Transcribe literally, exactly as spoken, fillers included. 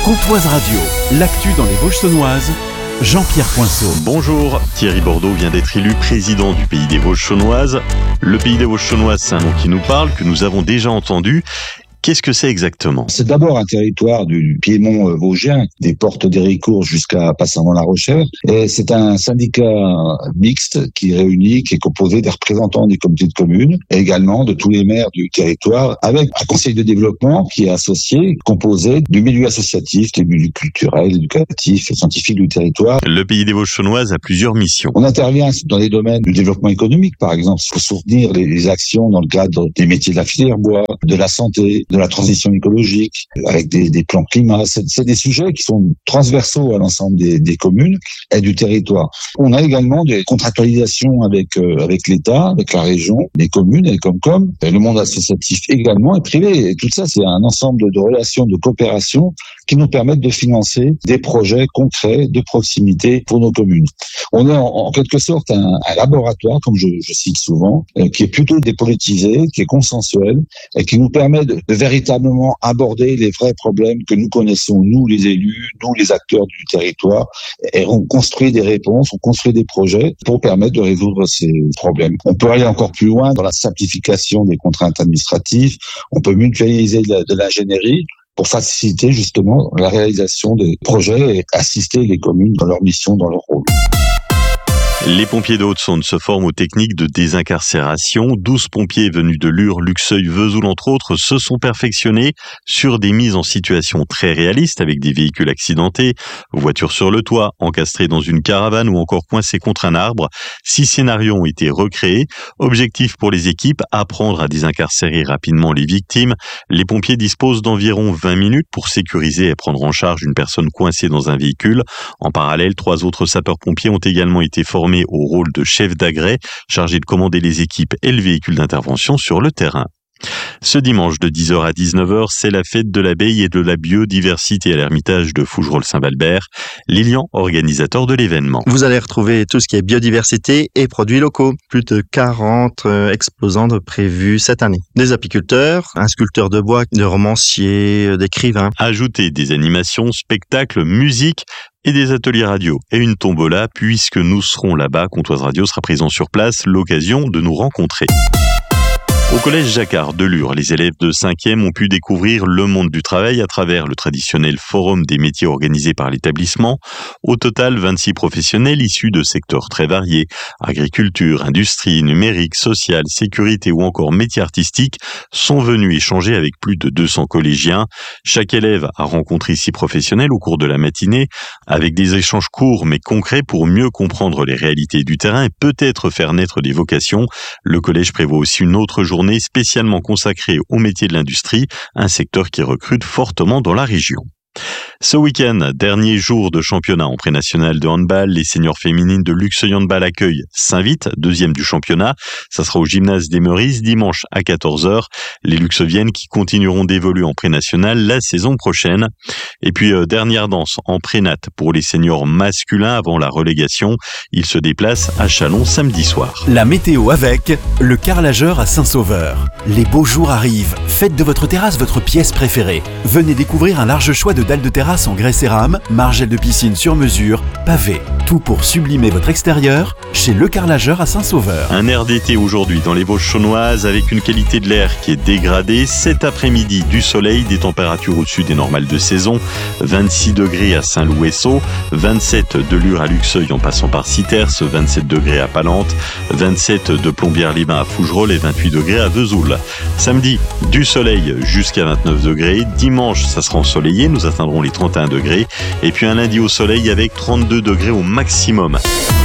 Pontoise Radio, l'actu dans les Vosges saunoises, Jean-Pierre Poinceau. Bonjour, Thierry Bordeaux vient d'être élu président du Pays des Vosges saunoises. Le Pays des Vosges saunoises, c'est un nom qui nous parle, que nous avons déjà entendu. Qu'est-ce que c'est exactement ? C'est d'abord un territoire du Piémont vosgien, des portes d'Héricourt jusqu'à Passavant-la-Rochère. Et c'est un syndicat mixte qui réunit, qui est composé des représentants des communautés de communes et également de tous les maires du territoire, avec un conseil de développement qui est associé, composé du milieu associatif, des milieux culturels, éducatifs et scientifiques du territoire. Le Pays des Vosges saunoises a plusieurs missions. On intervient dans les domaines du développement économique, par exemple. Il faut soutenir les, les actions dans le cadre des métiers de la filière bois, de la santé, de la transition écologique, avec des, des plans climat. C'est, c'est des sujets qui sont transversaux à l'ensemble des, des communes et du territoire. On a également des contractualisations avec euh, avec l'État, avec la région, les communes et les Comcom, et le monde associatif également et privé. Et tout ça, c'est un ensemble de, de relations, de coopération qui nous permettent de financer des projets concrets de proximité pour nos communes. On est en, en quelque sorte un, un laboratoire, comme je, je cite souvent, euh, qui est plutôt dépolitisé, qui est consensuel et qui nous permet de, de véritablement aborder les vrais problèmes que nous connaissons, nous les élus, nous les acteurs du territoire, et on construit des réponses, on construit des projets pour permettre de résoudre ces problèmes. On peut aller encore plus loin dans la simplification des contraintes administratives, on peut mutualiser de, de l'ingénierie pour faciliter justement la réalisation des projets et assister les communes dans leur mission, dans leur rôle. Les pompiers de Haute-Saône se forment aux techniques de désincarcération. douze pompiers venus de Lure, Luxeuil, Vesoul, entre autres, se sont perfectionnés sur des mises en situation très réalistes avec des véhicules accidentés, voitures sur le toit, encastrées dans une caravane ou encore coincées contre un arbre. Six scénarios ont été recréés. Objectif pour les équipes, apprendre à désincarcérer rapidement les victimes. Les pompiers disposent d'environ vingt minutes pour sécuriser et prendre en charge une personne coincée dans un véhicule. En parallèle, trois autres sapeurs-pompiers ont également été formés au rôle de chef d'agrès, chargé de commander les équipes et le véhicule d'intervention sur le terrain. Ce dimanche de dix heures à dix-neuf heures, c'est la fête de l'abeille et de la biodiversité à l'Ermitage de Fougerolles-Saint-Valbert. Lilian, organisateur de l'événement. Vous allez retrouver tout ce qui est biodiversité et produits locaux. Plus de quarante euh, exposants prévus cette année. Des apiculteurs, un sculpteur de bois, des romanciers, d'écrivains. Ajoutez des animations, spectacles, musique et des ateliers radio et une tombola, puisque nous serons là-bas. Pontoise Radio sera présent sur place, l'occasion de nous rencontrer. Au collège Jacquard de Lure, les élèves de cinquième ont pu découvrir le monde du travail à travers le traditionnel forum des métiers organisé par l'établissement. Au total, vingt-six professionnels issus de secteurs très variés, agriculture, industrie, numérique, social, sécurité ou encore métiers artistiques, sont venus échanger avec plus de deux cents collégiens. Chaque élève a rencontré six professionnels au cours de la matinée, avec des échanges courts mais concrets pour mieux comprendre les réalités du terrain et peut-être faire naître des vocations. Le collège prévoit aussi une autre journée spécialement consacrée aux métiers de l'industrie, un secteur qui recrute fortement dans la région. Ce week-end, dernier jour de championnat en pré-national de handball, les seniors féminines de Luxeuil Handball accueillent Saint-Vite, deuxième du championnat. Ça sera au gymnase des Meurices, dimanche à quatorze heures. Les Luxeuviennes qui continueront d'évoluer en pré-national la saison prochaine. Et puis, euh, dernière danse en pré-nat pour les seniors masculins avant la relégation. Ils se déplacent à Châlons samedi soir. La météo avec le carrelageur à Saint-Sauveur. Les beaux jours arrivent. Faites de votre terrasse votre pièce préférée. Venez découvrir un large choix de dalles de terrasse en grès cérame, margelle de piscine sur mesure, pavés. Tout pour sublimer votre extérieur chez Le Carrelageur à Saint-Sauveur. Un air d'été aujourd'hui dans les Vosges saunoises avec une qualité de l'air qui est dégradée. Cet après-midi, du soleil, des températures au-dessus des normales de saison. vingt-six degrés à Saint-Loup-et-Sault, vingt-sept de Lure à Luxeuil en passant par Citerce, vingt-sept degrés à Palente, vingt-sept de Plombières-les-Bains à Fougerolles et vingt-huit degrés à Vesoul. Samedi, du soleil jusqu'à vingt-neuf degrés. Dimanche, ça sera ensoleillé, nous atteindrons les trente et un degrés. Et puis un lundi au soleil avec trente-deux degrés au maximum.